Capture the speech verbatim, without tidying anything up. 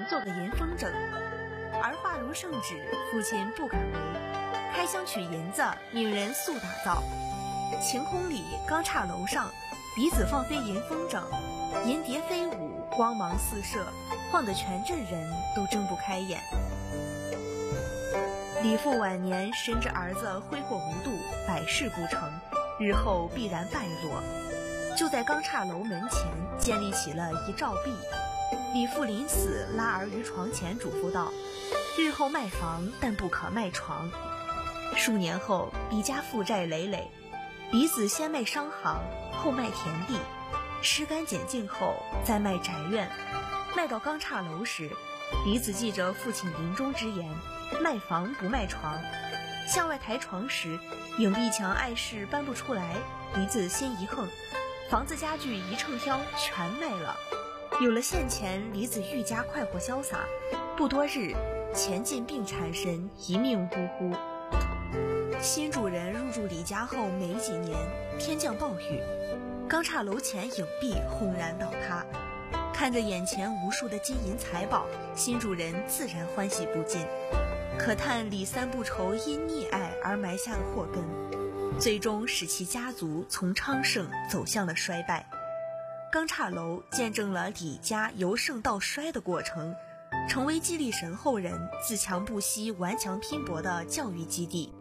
做个银风筝，儿化如圣旨，父亲不敢违，开箱取银子，命人速打造。晴空里，钢叉楼上，鼻子放飞银风筝，银蝶飞舞，光芒四射，晃得全镇人都睁不开眼。李父晚年深知儿子挥霍无度，百事不成，日后必然败落，就在钢叉楼门前建立起了一照壁。李父临死拉儿于床前，嘱咐道：日后卖房，但不可卖床。数年后，李家负债累累，李子先卖商行，后卖田地，吃干减净后再卖宅院。卖到钢叉楼时，李子记着父亲临终之言，卖房不卖床。向外抬床时，影壁墙碍事搬不出来，李子心一横，房子家具一秤挑全卖了。有了现钱，李子愈加快活潇洒，不多日，钱尽病缠身，一命呜呼。新主人入住李家后没几年，天降暴雨，钢叉楼前影壁轰然倒塌。看着眼前无数的金银财宝，新主人自然欢喜不尽。可叹李三不愁因溺爱而埋下了祸根，最终使其家族从昌盛走向了衰败。钢叉楼见证了李家由盛到衰的过程，成为激励神后人自强不息、顽强拼搏的教育基地。